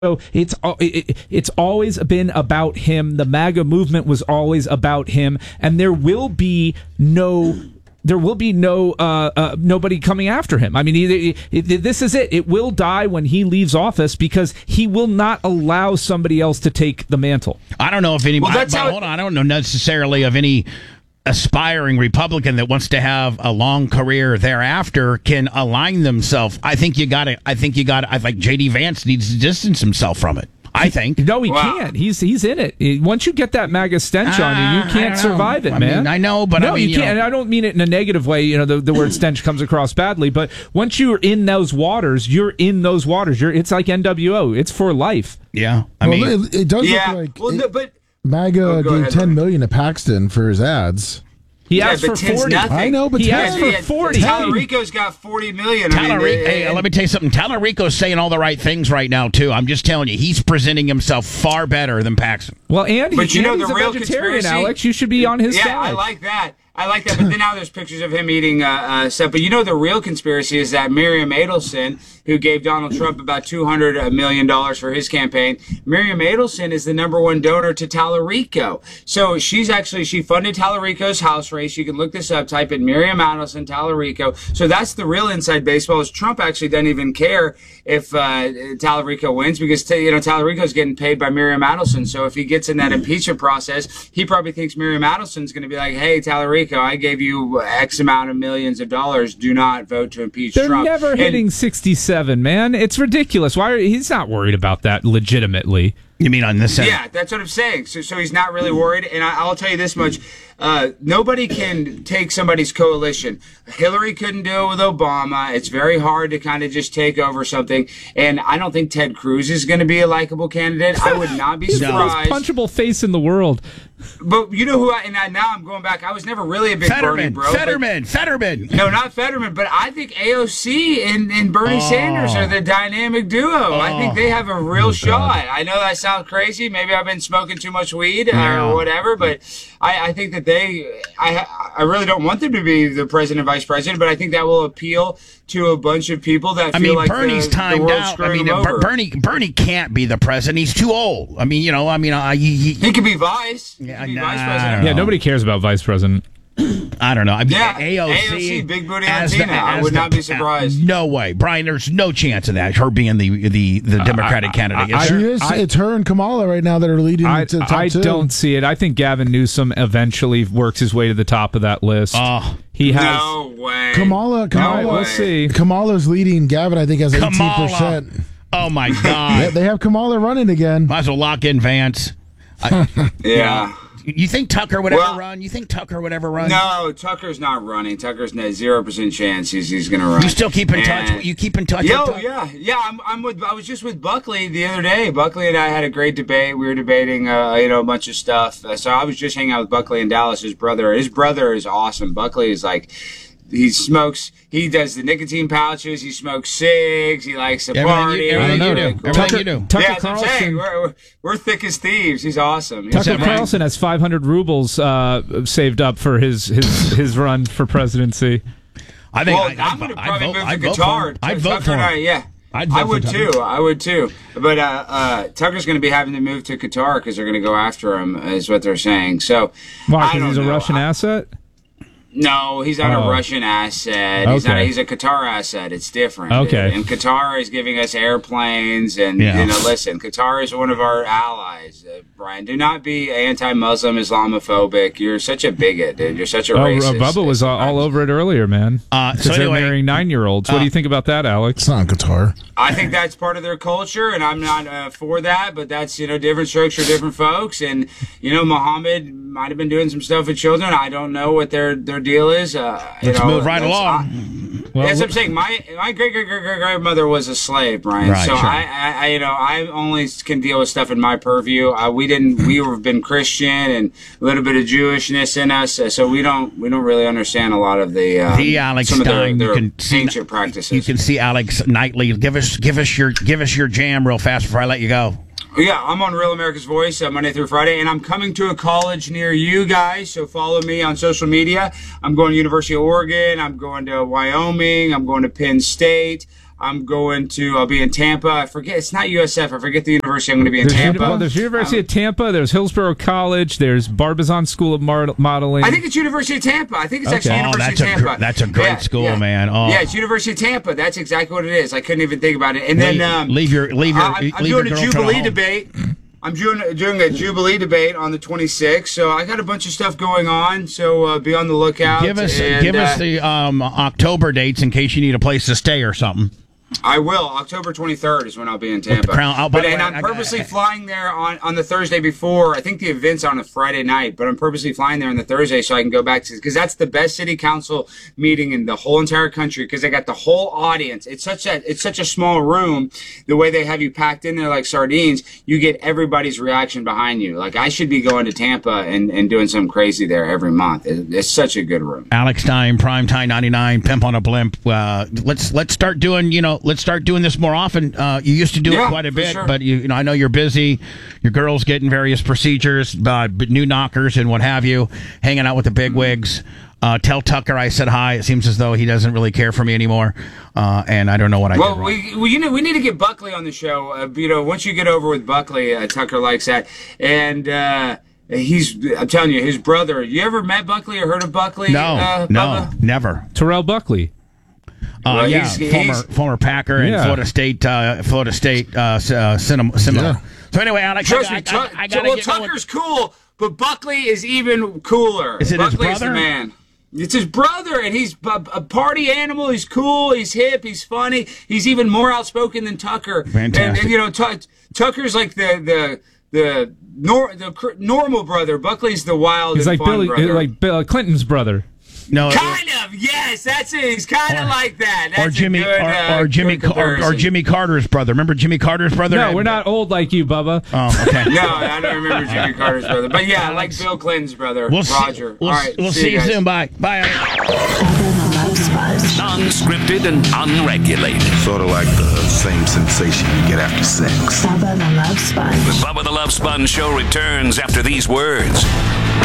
So it's always been about him. The MAGA movement was always about him, and there will be nobody coming after him. I mean, this is it. It will die when he leaves office because he will not allow somebody else to take the mantle. I don't know if anybody. Hold on, I don't know necessarily of any aspiring Republican that wants to have a long career thereafter can align themselves. I think J.D. Vance needs to distance himself from it. I think. No, he can't. He's in it. Once you get that MAGA stench on you can't survive it, man. I know, but no, you can't. And I don't mean it in a negative way. The word stench comes across badly. But once you're in those waters, you're in those waters. It's like NWO. It's for life. Yeah, it does look like. MAGA gave $10 million to Paxton for his ads. He asked for 40. Nothing. I know, but he asked for 40. Tallarico's got $40 million. Let me tell you something. Tallarico's saying all the right things right now too. I'm just telling you, he's presenting himself far better than Paxton. Well, Andy, but he's a vegetarian, Alex. You should be on his side. Yeah, I like that. But then now there's pictures of him eating stuff. But the real conspiracy is that Miriam Adelson, who gave Donald Trump about $200 million for his campaign, Miriam Adelson is the #1 donor to Tallarico. So she funded Tallarico's house race. You can look this up, type in Miriam Adelson, Tallarico. So that's the real inside baseball, is Trump actually doesn't even care if Tallarico wins because, Tallarico's getting paid by Miriam Adelson. So if he gets in that impeachment process, he probably thinks Miriam Adelson's going to be like, hey, Tallarico, I gave you X amount of millions of dollars. Do not vote to impeach Trump. They're never hitting 67, man. It's ridiculous. He's not worried about that legitimately. You mean on this end? Yeah, that's what I'm saying. So he's not really worried. And I'll tell you this much. Nobody can take somebody's coalition. Hillary couldn't do it with Obama. It's very hard to kind of just take over something. And I don't think Ted Cruz is going to be a likable candidate. I would not be surprised. He's the most punchable face in the world. But you know who now I'm going back. I was never really a big Bernie bro. Fetterman. No, not Fetterman, but I think AOC and Bernie Sanders are the dynamic duo. I think they have a real shot. I know that sounds crazy. Maybe I've been smoking too much weed or whatever, but I think that I really don't want them to be the president and vice president, but I think that will appeal to a bunch of people that feel like Bernie's timed out. Bernie can't be the president. He's too old. He could be vice. Vice president. Yeah, nobody cares about vice president. I don't know. AOC, big booty Latina. I would not be surprised. No way, Brian. There's no chance of that. Her being the Democratic candidate. It's her and Kamala right now that are leading to the top two. I don't see it. I think Gavin Newsom eventually works his way to the top of that list. He has no way. Kamala. We'll see. Kamala's leading. Gavin, I think, has 18%. Oh my God. They have Kamala running again. Might as well lock in Vance. Yeah. You think Tucker would ever run? No, Tucker's not running. Tucker's 0% chance he's going to run. You still keep in touch? You keep in touch? Yeah. I was just with Buckley the other day. Buckley and I had a great debate. We were debating, a bunch of stuff. So I was just hanging out with Buckley in Dallas. His brother is awesome. Buckley is like, he smokes. He does the nicotine pouches. He smokes cigs. He likes to party. Everything you do. Tucker Carlson. We're thick as thieves. He's awesome. Tucker Carlson has 500 rubles saved up for his run for presidency. I'm going to probably move to Qatar. I'd vote for him. Yeah. I would too. But Tucker's going to be having to move to Qatar because they're going to go after him, is what they're saying. So why? Because he's a Russian asset. No, he's not a Russian asset. He's a Qatar asset. It's different. Okay. And Qatar is giving us airplanes. And, listen, Qatar is one of our allies. Brian, do not be anti-Muslim, Islamophobic. You're such a bigot, dude. You're such a racist. Bubba was all over it earlier, man. Because they're marrying 9-year-olds. What do you think about that, Alex? It's not Qatar. I think that's part of their culture, and I'm not for that. But that's, different strokes for different folks. And, Muhammad might have been doing some stuff with children. I don't know what their deal is. Let's move right along. That's what I'm saying. My great-great-great-grandmother was a slave, Brian. Right, so sure. I only can deal with stuff in my purview. We've been Christian and a little bit of Jewishness in us, so we don't really understand a lot of the Alex some Stein. of their ancient practices. You can see Alex nightly. Give us your jam real fast before I let you go. Yeah, I'm on Real America's Voice Monday through Friday, and I'm coming to a college near you guys, so follow me on social media. I'm going to University of Oregon. I'm going to Wyoming. I'm going to Penn State. I'll be in Tampa. I forget, it's not USF. I forget the university I'm going to be in Tampa. There's University of Tampa. There's Hillsborough College. There's Barbizon School of Modeling. I think it's University of Tampa. I think it's actually University of Tampa. That's a great school, man. Oh. Yeah, it's University of Tampa. That's exactly what it is. I couldn't even think about it. And then leave your I'm doing a Jubilee debate. I'm doing a Jubilee debate on the 26th, so I got a bunch of stuff going on. So be on the lookout. Give us the October dates in case you need a place to stay or something. I will. October 23rd is when I'll be in Tampa. I'm purposely flying there on the Thursday before. I think the event's on a Friday night, but I'm purposely flying there on the Thursday so I can go back to, because that's the best city council meeting in the whole entire country, because they got the whole audience. It's such a small room. The way they have you packed in there like sardines, you get everybody's reaction behind you. Like, I should be going to Tampa and doing something crazy there every month. It's such a good room. Alex Stein, Primetime 99, Pimp on a Blimp. Let's start doing, let's start doing this more often. You used to do it quite a bit, sure. But I know you're busy. Your girl's getting various procedures, new knockers and what have you, hanging out with the bigwigs. Tell Tucker I said hi. It seems as though he doesn't really care for me anymore, and I don't know what I did wrong. We need to get Buckley on the show. Once you get over with Buckley, Tucker likes that, and I'm telling you, his brother. You ever met Buckley or heard of Buckley? No, never. Terrell Buckley. Former Packer and Florida State similar. Yeah. So anyway, Alex, trust me, Tucker's cool, but Buckley is even cooler. Is it Buckley's his brother? The man. It's his brother, and he's a party animal. He's cool. He's hip. He's funny. He's even more outspoken than Tucker. Fantastic. And Tucker's like the normal brother. Buckley's the wild. He's and like fun brother. like Bill Clinton's brother. No, kind of. Yes, that's it. He's kind of like that. That's or Jimmy Carter's brother. Remember Jimmy Carter's brother? No, we're not old like you, Bubba. Oh, okay. No, I don't remember Jimmy Carter's brother. But yeah, I like Bill Clinton's brother, Roger. All right, we'll see you soon. Bye. Bye. Non-scripted and unregulated. Sort of like the same sensation you get after sex. Bubba the Love Sponge. The Bubba the Love Sponge show returns after these words.